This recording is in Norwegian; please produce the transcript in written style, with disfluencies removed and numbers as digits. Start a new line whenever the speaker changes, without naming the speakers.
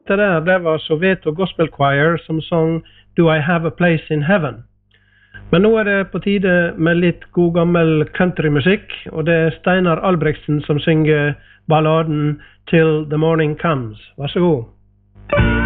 Det var Soweto Gospel Choir som sang Do I Have a Place in Heaven. Men nå det på tide med litt god gammel countrymusikk, og det Steinar Albrechtsen som synger balladen Till the Morning Comes. Vær så god.